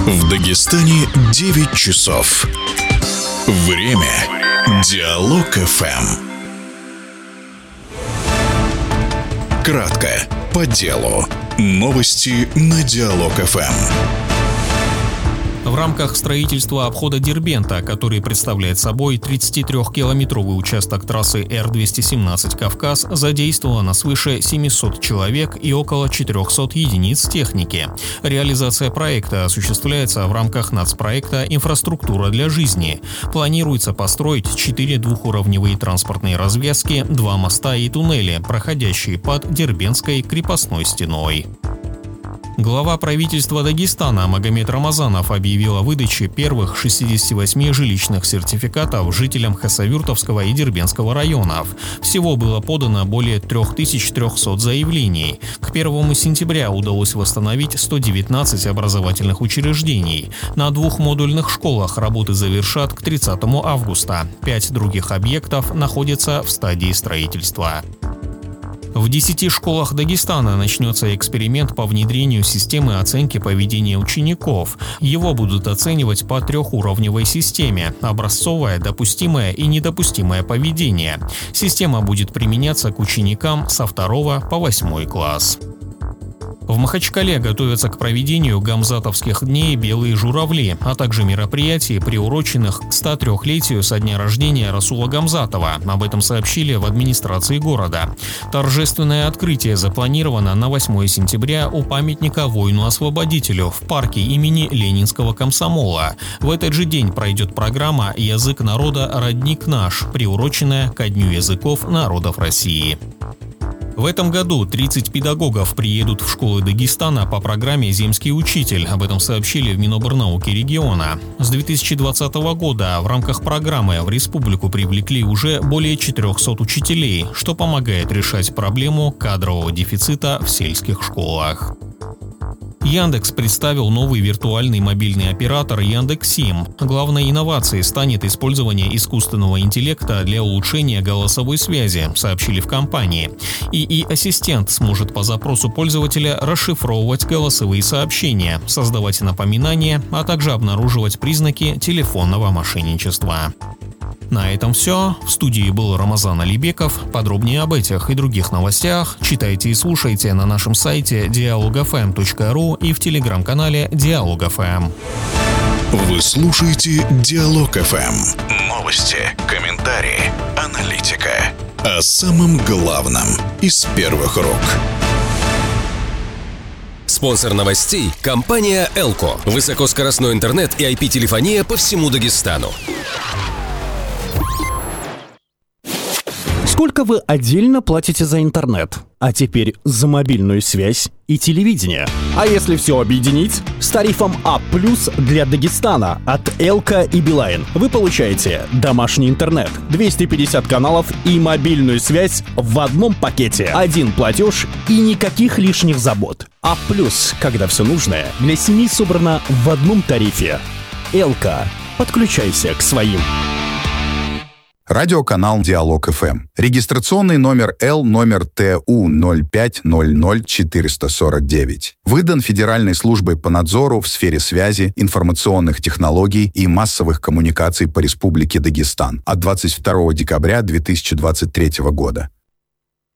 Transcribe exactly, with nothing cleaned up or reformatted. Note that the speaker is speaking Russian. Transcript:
В Дагестане девять часов. Время Диалог эф эм. Кратко, по делу. Новости на Диалог эф эм. В рамках строительства обхода Дербента, который представляет собой тридцатитрёхкилометровый участок трассы Р двести семнадцать «Кавказ», задействовано свыше семисот человек и около четырехсот единиц техники. Реализация проекта осуществляется в рамках нацпроекта «Инфраструктура для жизни». Планируется построить четыре двухуровневые транспортные развязки, два моста и туннели, проходящие под Дербентской крепостной стеной. Глава правительства Дагестана Магомед Рамазанов объявил о выдаче первых шестидесяти восьми жилищных сертификатов жителям Хасавюртовского и Дербентского районов. Всего было подано более трёх тысяч трёхсот заявлений. К первому сентября удалось восстановить сто девятнадцать образовательных учреждений. На двух модульных школах работы завершат к тридцатому августа. Пять других объектов находятся в стадии строительства. В десяти школах Дагестана начнется эксперимент по внедрению системы оценки поведения учеников. Его будут оценивать по трехуровневой системе – образцовое, допустимое и недопустимое поведение. Система будет применяться к ученикам со второго по восьмой класс. В Махачкале готовятся к проведению гамзатовских дней «Белые журавли», а также мероприятий, приуроченных к стотрёхлетию со дня рождения Расула Гамзатова. Об этом сообщили в администрации города. Торжественное открытие запланировано на восьмое сентября у памятника воину-освободителю в парке имени Ленинского комсомола. В этот же день пройдет программа «Язык народа. Родник наш», приуроченная ко Дню языков народов России. В этом году тридцать педагогов приедут в школы Дагестана по программе «Земский учитель». Об этом сообщили в Минобрнауки региона. С две тысячи двадцатого года в рамках программы в республику привлекли уже более четырёхсот учителей, что помогает решать проблему кадрового дефицита в сельских школах. Яндекс представил новый виртуальный мобильный оператор Яндекс.Сим. Главной инновацией станет использование искусственного интеллекта для улучшения голосовой связи, сообщили в компании. ИИ-ассистент сможет по запросу пользователя расшифровывать голосовые сообщения, создавать напоминания, а также обнаруживать признаки телефонного мошенничества. На этом все. В студии был Рамазан Алибеков. Подробнее об этих и других новостях читайте и слушайте на нашем сайте диалог эф эм точка ру и в телеграм-канале Диалог эф эм. Вы слушаете Диалог эф эм. Новости, комментарии, аналитика. О самом главном из первых рук. Спонсор новостей – компания «Элко». Высокоскоростной интернет и ай пи-телефония по всему Дагестану. Сколько вы отдельно платите за интернет? А теперь за мобильную связь и телевидение. А если все объединить? С тарифом А плюс для Дагестана от Элко и Билайн вы получаете домашний интернет, двести пятьдесят каналов и мобильную связь в одном пакете. Один платеж и никаких лишних забот. А плюс, когда все нужное для семьи собрано в одном тарифе. Элко. Подключайся к своим. Радиоканал Диалог эф эм. Регистрационный номер Л номер Т У ноль пять ноль ноль четыреста сорок девять. Выдан Федеральной службой по надзору в сфере связи, информационных технологий и массовых коммуникаций по Республике Дагестан от двадцать второго декабря две тысячи двадцать третьего года.